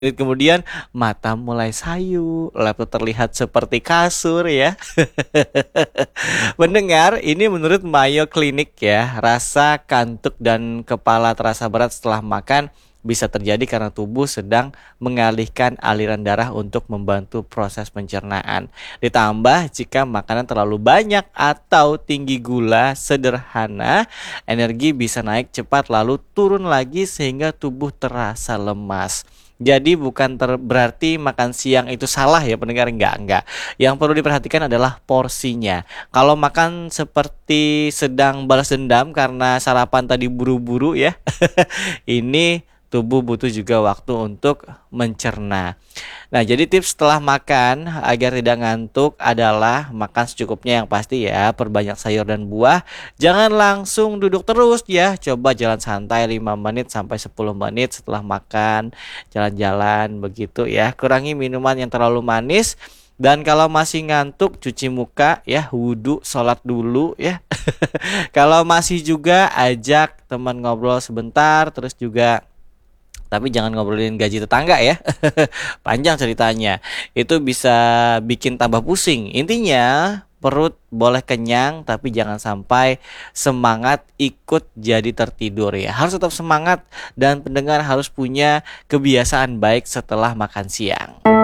menit kemudian mata mulai sayu, laptop terlihat seperti kasur ya. Mendengar ini menurut Mayo Clinic ya, rasa kantuk dan kepala terasa berat setelah makan bisa terjadi karena tubuh sedang mengalihkan aliran darah untuk membantu proses pencernaan. Ditambah jika makanan terlalu banyak atau tinggi gula sederhana, energi bisa naik cepat lalu turun lagi sehingga tubuh terasa lemas. Jadi bukan berarti makan siang itu salah ya pendengar, enggak. Yang perlu diperhatikan adalah porsinya. Kalau makan seperti sedang balas dendam karena sarapan tadi buru-buru ya, ini tubuh butuh juga waktu untuk mencerna. Nah, jadi tips setelah makan agar tidak ngantuk adalah makan secukupnya yang pasti ya, perbanyak sayur dan buah. Jangan langsung duduk terus ya, coba jalan santai 5 menit sampai 10 menit setelah makan, jalan-jalan begitu ya. Kurangi minuman yang terlalu manis. Dan kalau masih ngantuk, cuci muka ya, wudhu, sholat dulu ya. Kalau masih juga ajak teman ngobrol sebentar, terus juga tapi jangan ngobrolin gaji tetangga ya. Panjang ceritanya. Itu bisa bikin tambah pusing. Intinya perut boleh kenyang tapi jangan sampai semangat ikut jadi tertidur ya. Harus tetap semangat dan pendengar harus punya kebiasaan baik setelah makan siang.